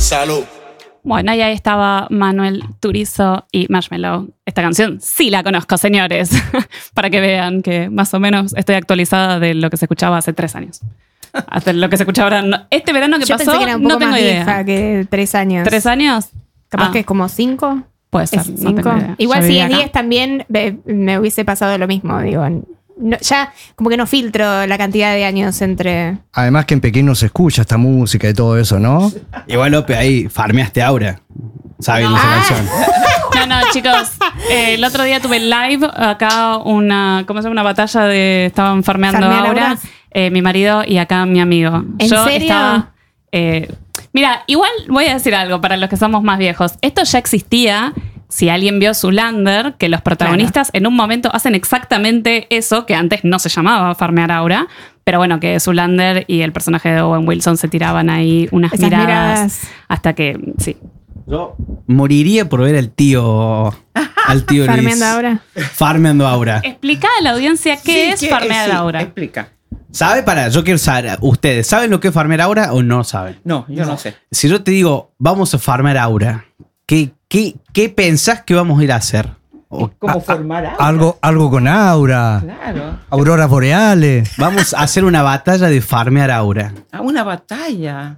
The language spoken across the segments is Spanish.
Salud. Bueno, y ahí estaba Manuel Turizo y Marshmello. Esta canción sí la conozco, señores. Para que vean que más o menos estoy actualizada de lo que se escuchaba hace 3 años. Hasta lo que se escuchaba ahora. Este verano que Yo pasó, pensé que era un poco no tengo más idea. vieja que 3 años. ¿3 años? Capaz que es como 5. Puede ser, Es no 5. tengo idea. Igual Yo si vivía es acá. 10 también me hubiese pasado lo mismo. Digo, no, ya como que no filtro la cantidad de años entre... Además que en Pekín no se escucha esta música y todo eso, ¿no? Igual, Lope, ahí farmeaste Aura. ¿Saben esa canción? No, chicos. El otro día tuve live acá una batalla de... Estaban farmeando ¿Farmear Aura. auras? Mi marido y acá mi amigo. ¿En Yo serio? estaba... mira, igual voy a decir algo para los que somos más viejos. Esto ya existía. Si alguien vio Zoolander, que los protagonistas en un momento hacen exactamente eso, que antes no se llamaba farmear aura, pero bueno, que Zoolander y el personaje de Owen Wilson se tiraban ahí unas Esas miradas hasta que, sí. Yo moriría por ver al tío Luis. Farmeando Aura. Farmeando Aura. Explica a la audiencia qué es farmear aura. Explica. Yo quiero saber, ¿ustedes saben lo que es farmear Aura o no saben? No, yo no sé. Si yo te digo, vamos a farmear Aura, ¿qué pensás que vamos a ir a hacer? ¿Cómo formar aura? Algo con aura, Claro. auroras boreales. Vamos a hacer una batalla de farmear Aura. Ah, una batalla.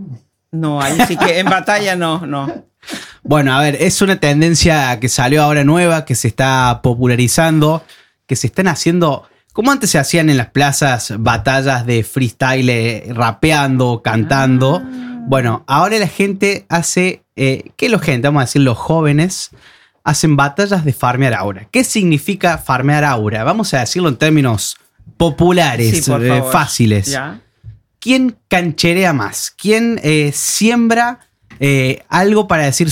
No, ahí sí que en batalla no. Bueno, a ver, es una tendencia que salió ahora nueva, que se está popularizando, que se están haciendo, como antes se hacían en las plazas, batallas de freestyle, rapeando, cantando. Bueno, ahora la gente hace, vamos a decir los jóvenes, hacen batallas de farmear aura. ¿Qué significa farmear aura? Vamos a decirlo en términos populares, Sí, por favor. fáciles. ¿Ya? ¿Quién cancherea más? ¿Quién siembra algo para decir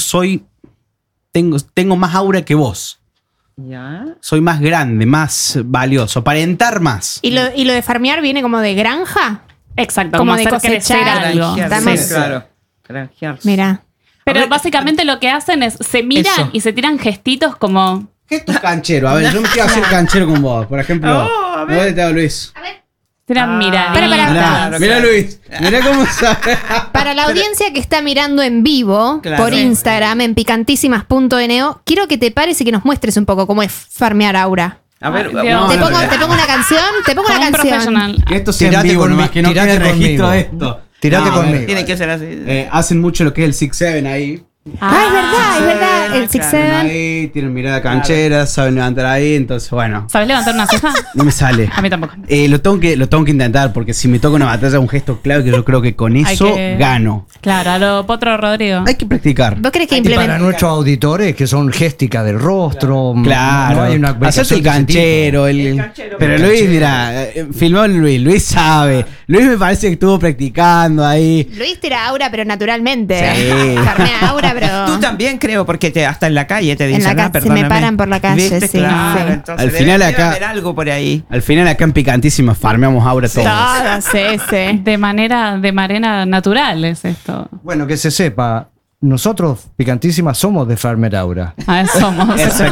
tengo más aura que vos? ¿Ya? Soy más grande, más valioso, aparentar más. ¿Y lo de farmear viene como de granja? Exacto, Como como de hacer crecer cosechar. algo. Granjearse, Estamos- Sí. claro. Granjearse. Mira. Pero básicamente lo que hacen es, se miran Eso. y se tiran gestitos como... ¿Qué es tu canchero? A ver, yo me quiero hacer canchero con vos. Por ejemplo, Oh, a ver. ¿dónde te hago, Luis? Tiran miraditas. Para. Mirá, mirá, Luis. Mirá cómo sabe. Para la audiencia que está mirando en vivo Claro. por Instagram en picantísimas.no, quiero que te pares y que nos muestres un poco cómo es farmear aura. A ver, Ay, Dios. ¿Te no, pongo una canción? Te pongo Como una un canción. profesional. Esto es en Tirate vivo conmigo, nomás, que no tirate quede registro de conmigo. esto. Tirate No, conmigo. tiene que ser así. Hacen mucho lo que es el 6-7 ahí. Es verdad. El claro. 6-7. Ahí, tienen mirada canchera, saben levantar ahí, entonces bueno. ¿Sabes levantar una ceja? No me sale. A mí tampoco. Lo tengo que intentar, porque si me toca una batalla, un gesto clave que yo creo que con Hay eso que- gano. Claro, a lo Potro Rodrigo. Hay que practicar. ¿Vos crees que Y para implementar? nuestros auditores que son géstica del rostro, Claro, no hay una hacerse el aplicación de ese canchero, pero Luis, mira, filmó Luis sabe. Luis me parece que estuvo practicando ahí. Luis tira aura, pero naturalmente. Sí. Farmea aura, pero. Tú también creo, porque hasta en la calle te En dicen, la calle, perdóname. me paran por la calle, ¿Viste? sí, Claro, sí. entonces Al final debe acá- haber algo por ahí. Al final acá en Picantísima farmeamos ahora todos. Todas, sí. De manera natural es esto. Bueno, que se sepa, nosotros, Picantísimas, somos de Farmer Aura. A ver, somos. Eso